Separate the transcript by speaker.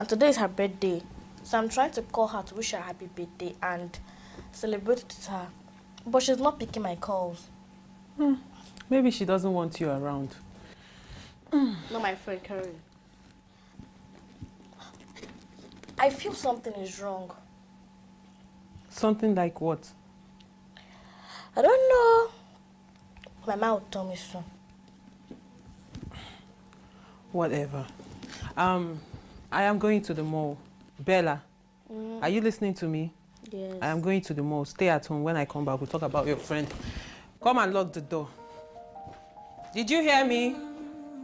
Speaker 1: And today is her birthday. So I'm trying to call her to wish her a happy birthday and celebrate with her. But she's not picking my calls.
Speaker 2: Maybe she doesn't want you around.
Speaker 1: Not my friend, Karen. I feel something is wrong.
Speaker 2: Something like what?
Speaker 1: I don't know. My mom will tell me soon.
Speaker 2: Whatever. I am going to the mall. Bella, are you listening to me?
Speaker 1: Yes.
Speaker 2: I am going to the mall. Stay at home. When I come back, we'll talk about your friend. Come and lock the door. Did you hear me?